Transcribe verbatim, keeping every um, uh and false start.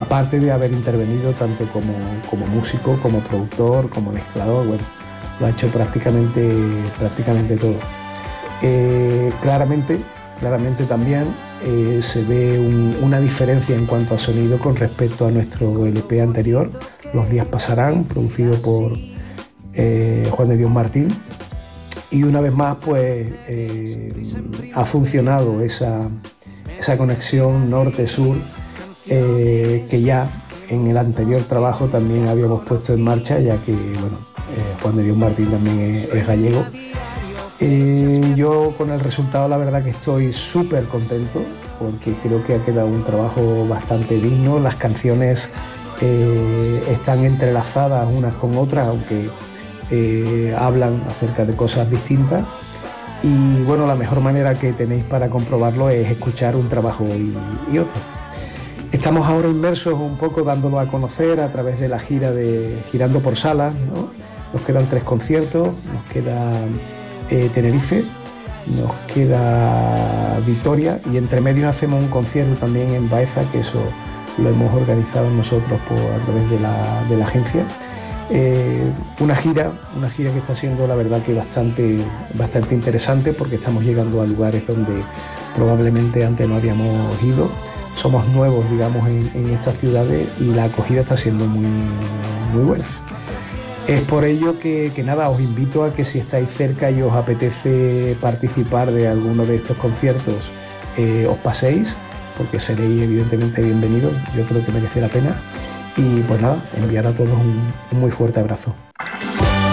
aparte de haber intervenido tanto como, como músico, como productor, como mezclador. Bueno, lo ha hecho prácticamente, prácticamente todo. Eh, claramente, claramente también eh, se ve un, una diferencia en cuanto a sonido con respecto a nuestro L P anterior, Los días pasarán, producido por eh, Juan de Dios Martín. Y una vez más, pues eh, ha funcionado esa, esa conexión norte-sur eh, que ya en el anterior trabajo también habíamos puesto en marcha, ya que bueno, eh, Juan de Dios Martín también es, es gallego. Eh, yo con el resultado la verdad que estoy súper contento, porque creo que ha quedado un trabajo bastante digno. Las canciones eh, están entrelazadas unas con otras, aunque eh, hablan acerca de cosas distintas. Y bueno, la mejor manera que tenéis para comprobarlo es escuchar un trabajo y, y otro. Estamos ahora inmersos un poco dándolo a conocer a través de la gira de Girando por Salas, ¿no? Nos quedan tres conciertos, nos queda eh, Tenerife, nos queda Vitoria, y entre medio hacemos un concierto también en Baeza, que eso lo hemos organizado nosotros por, a través de la, de la agencia. Eh, una gira, una gira que está siendo la verdad que bastante, bastante interesante, porque estamos llegando a lugares donde probablemente antes no habíamos ido. Somos nuevos, digamos, en, en estas ciudades, y la acogida está siendo muy, muy buena. Es por ello que, que nada, os invito a que si estáis cerca y os apetece participar de alguno de estos conciertos, eh, os paséis, porque seréis evidentemente bienvenidos. Yo creo que merece la pena. Y pues nada, enviar a todos un, un muy fuerte abrazo.